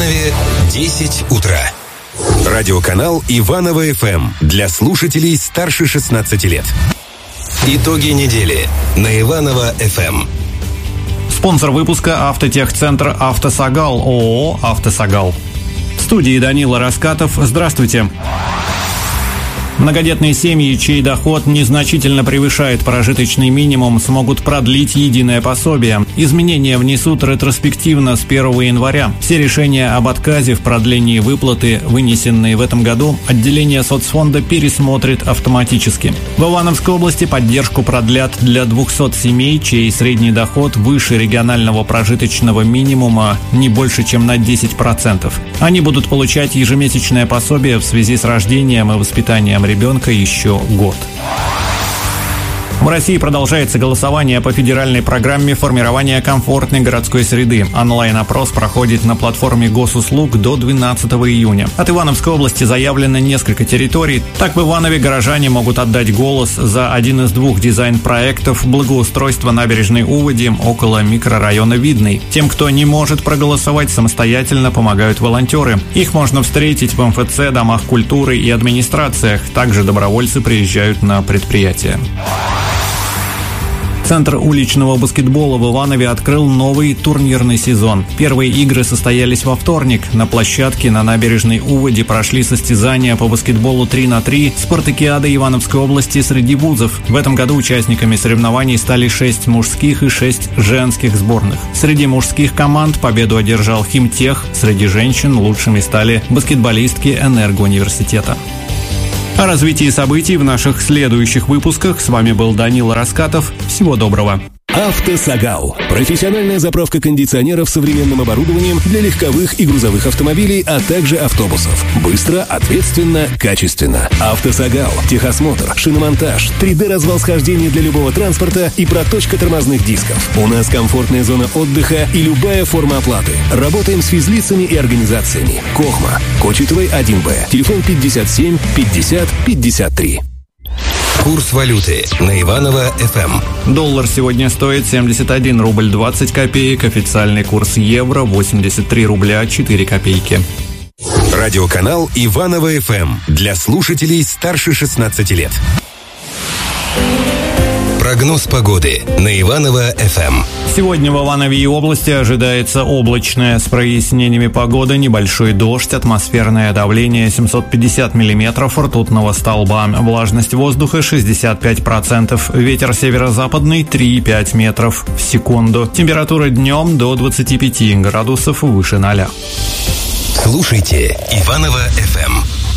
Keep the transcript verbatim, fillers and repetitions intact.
Иванове десять утра. Радиоканал Иваново-ФМ для слушателей старше шестнадцати лет. Итоги недели на Иваново-ФМ. Спонсор выпуска — Автотехцентр «Автосагал», ООО «Автосагал». В студии Данила Раскатов. Здравствуйте. Многодетные семьи, чей доход незначительно превышает прожиточный минимум, смогут продлить единое пособие. Изменения внесут ретроспективно с первого января. Все решения об отказе в продлении выплаты, вынесенные в этом году, отделение соцфонда пересмотрит автоматически. В Ивановской области поддержку продлят для двухсот семей, чей средний доход выше регионального прожиточного минимума не больше, чем на десять процентов. Они будут получать ежемесячное пособие в связи с рождением и воспитанием ребенка еще год. В России продолжается голосование по федеральной программе формирования комфортной городской среды. Онлайн-опрос проходит на платформе госуслуг до двенадцатого июня. От Ивановской области заявлено несколько территорий. Так, в Иванове горожане могут отдать голос за один из двух дизайн-проектов благоустройства набережной Уводи около микрорайона Видный. Тем, кто не может проголосовать самостоятельно, помогают волонтеры. Их можно встретить в эм эф цэ, домах культуры и администрациях. Также добровольцы приезжают на предприятия. Центр уличного баскетбола в Иванове открыл новый турнирный сезон. Первые игры состоялись во вторник. На площадке на набережной Уводи прошли состязания по баскетболу три на три «Спартакиады Ивановской области» среди вузов. В этом году участниками соревнований стали шесть мужских и шесть женских сборных. Среди мужских команд победу одержал Химтех, среди женщин лучшими стали баскетболистки Энергоуниверситета. О развитии событий в наших следующих выпусках. С вами был Данила Раскатов. Всего доброго. «Автосагал» – профессиональная заправка кондиционеров современным оборудованием для легковых и грузовых автомобилей, а также автобусов. Быстро, ответственно, качественно. «Автосагал» – техосмотр, шиномонтаж, три дэ-развал схождения для любого транспорта и проточка тормозных дисков. У нас комфортная зона отдыха и любая форма оплаты. Работаем с физлицами и организациями. Кохма, Кочетовой один бэ. Телефон пятьдесят семь пятьдесят пятьдесят три. Курс валюты на Иваново-ФМ. Доллар сегодня стоит семьдесят один рубль двадцать копеек. Официальный курс евро восемьдесят три рубля четыре копейки. Радиоканал Иваново-ФМ для слушателей старше шестнадцати лет. Прогноз погоды на Иваново-ФМ. Сегодня в Иванове и области ожидается облачная с прояснениями погода, небольшой дождь, атмосферное давление семьсот пятьдесят миллиметров ртутного столба, влажность воздуха шестьдесят пять процентов, ветер северо-западный три и пять метров в секунду, температура днем до двадцати пяти градусов выше ноля. Слушайте Иваново-ФМ.